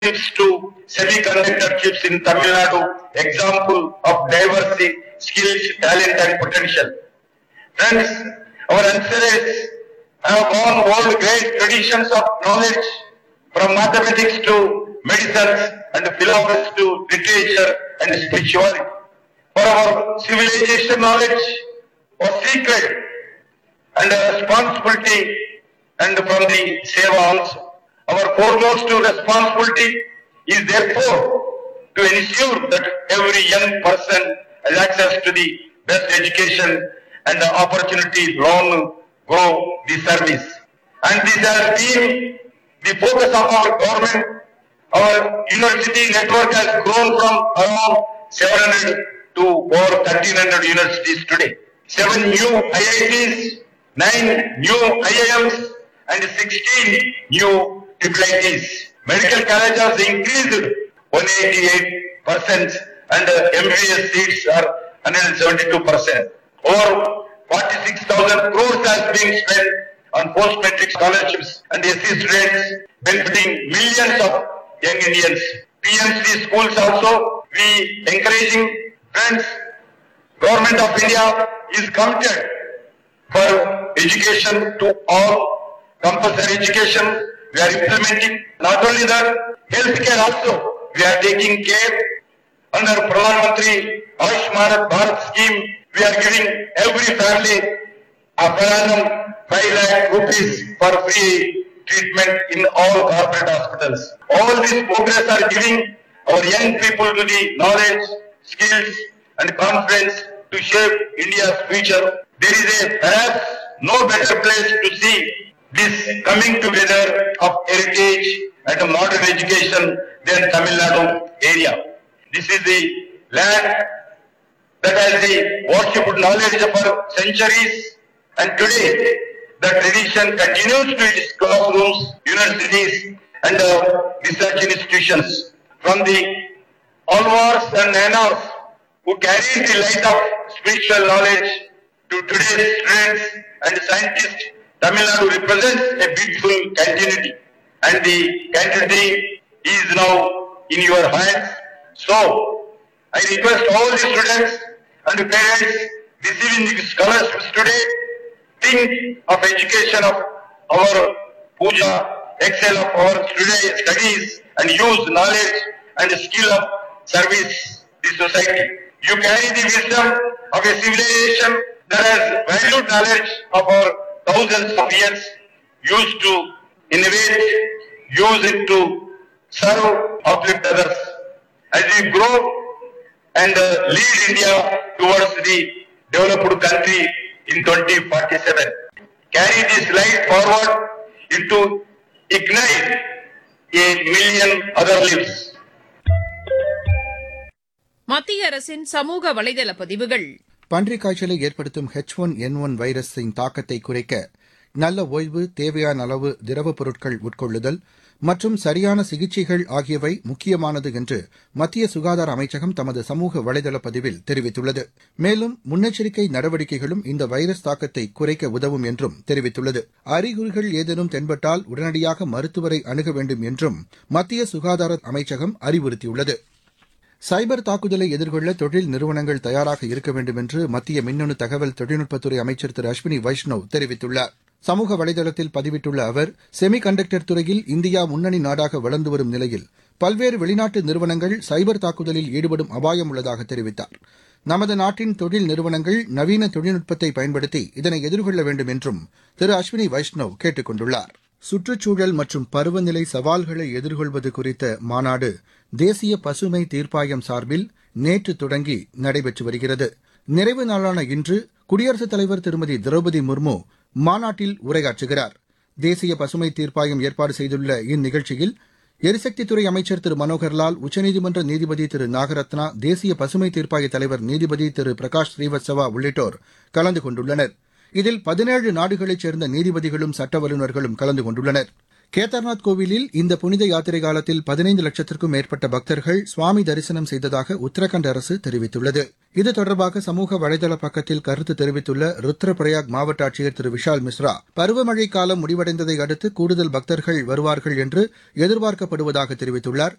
to semiconductor chips in Tamil Nadu, example of diversity, skills, talent and potential. Friends, our ancestors have gone old great traditions of knowledge from mathematics to medicine and philosophy to literature and spirituality. For our civilization knowledge was secret and a responsibility and from the seva also. Our foremost responsibility is therefore to ensure that every young person has access to the best education and the opportunity long grow the service. And this has been the focus of our government. Our university network has grown from around 700 to over 1300 universities today. 7 new IITs, 9 new IIMs and 16 new IITs. Medical colleges increased 188% and MBBS seats are 172%. Over 46,000 crores has been spent on post-matric scholarships and SC students benefiting millions of young Indians. PMC schools also, we encouraging friends. Government of India is committed for education to all, compulsory education. We are implementing not only that, healthcare also. We are taking care under Pradhan Mantri Ayushman Bharat scheme. We are giving every family a per annum 5 lakh rupees for free treatment in all corporate hospitals. All this progress are giving our young people to the knowledge, skills and confidence to shape India's future. There is perhaps no better place to see this coming together of heritage and modern education than Tamil Nadu area. This is the land that has the worshipped knowledge for centuries, and today the tradition continues to its classrooms, universities and research institutions. From the Alvars and Nanas who carry the light of spiritual knowledge to today's students and scientists, Tamil Nadu represents a beautiful continuity, and the continuity is now in your hands. So, I request all the students and parents receiving the scholarships today, think of education of our puja, excel of our studies, and use knowledge and skill of service the society. You carry the wisdom of a civilization that has valued knowledge of our thousands of years, used to innovate, use it to serve, uplift others. As we grow and lead India towards the developed country in 2047, carry this light forward into ignite a million other lives. மத்திய அரசின் சமூக வலைதள பதிவுகள். பன்றிக் காய்ச்சலை ஏற்படுத்தும் H1N1 வைரஸின் தாக்கத்தை குறைக்க நல்ல ஓய்வு, தேவையான அளவு திரவப் பொருட்கள் உட்கொள்ளுதல் மற்றும் சரியான சிகிச்சைகள் ஆகியவை முக்கியமானது என்று மத்திய சுகாதார அமைச்சகம் தமது சமூக வலைதள பதிவில் தெரிவித்துள்ளது. மேலும் முன்னெச்சரிக்கை நடவடிக்கைகளும் இந்த வைரஸ் தாக்கத்தை குறைக்க உதவும் என்றும் தெரிவித்துள்ளது. அறிகுறிகள் ஏதேனும் தென்பட்டால் உடனடியாக மருத்துவரை அணுக வேண்டும் என்றும் மத்திய சுகாதார அமைச்சகம் அறிவுறுத்தியுள்ளது. சைபர் தாக்குதலை எதிர்கொள்ள தொழில் நிறுவனங்கள் தயாராக இருக்க வேண்டும் என்று மத்திய மின்னணு தகவல் தொழில்நுட்பத்துறை அமைச்சர் திரு அஸ்வினி வைஷ்ணவ் தெரிவித்துள்ளார். சமூக வலைதளத்தில் பதிவிட்டுள்ள அவர், செமி கண்டக்டர் துறையில் இந்தியா முன்னணி நாடாக வளர்ந்து வரும் நிலையில் பல்வேறு வெளிநாட்டு நிறுவனங்கள் சைபர் தாக்குதலில் ஈடுபடும் அபாயம் உள்ளதாக தெரிவித்தார். நமது நாட்டின் தொழில் நிறுவனங்கள் நவீன தொழில்நுட்பத்தை பயன்படுத்தி இதனை எதிர்கொள்ள வேண்டும் என்றும் திரு அஸ்வினி வைஷ்ணவ் கேட்டுக் கொண்டுள்ளார். சுற்றுச்சூழல் மற்றும் பருவநிலை சவால்களை எதிர்கொள்வது குறித்த மாநாடு தேசிய பசுமை தீர்ப்பாயம் சார்பில் நேற்று தொடங்கி நடைபெற்று வருகிறது. நிறைவு நாளான இன்று குடியரசுத் தலைவர் திருமதி திரௌபதி முர்மு மாநாட்டில் உரையாற்றுகிறார். தேசிய பசுமை தீர்ப்பாயம் ஏற்பாடு செய்துள்ள இந்நிகழ்ச்சியில் எரிசக்தித்துறை அமைச்சர் திரு மனோகர்லால், உச்சநீதிமன்ற நீதிபதி திரு நாகரத்னா, தேசிய பசுமை தீர்ப்பாய தலைவர் நீதிபதி திரு பிரகாஷ் ஸ்ரீவத்சவா உள்ளிட்டோர் கலந்து கொண்டுள்ளனர். இதில் 17 நாடுகளைச் சேர்ந்த நீதிபதிகளும் சட்ட வல்லுநர்களும் கலந்து கொண்டுள்ளனர். கேதார்நாத் கோவிலில் இந்த புனித யாத்திரை காலத்தில் 15 லட்சத்திற்கும் மேற்பட்ட பக்தர்கள் சுவாமி தரிசனம் செய்ததாக உத்தரகண்ட் அரசு தெரிவித்துள்ளது. இது தொடர்பாக சமூக வலைதள பக்கத்தில் கருத்து தெரிவித்துள்ள ருத்ரபிரயாக் மாவட்ட ஆட்சியர் திரு விஷால் மிஸ்ரா, பருவமழை காலம் முடிவடைந்ததை அடுத்து கூடுதல் பக்தர்கள் வருவார்கள் என்று எதிர்பார்க்கப்படுவதாக தெரிவித்துள்ளார்.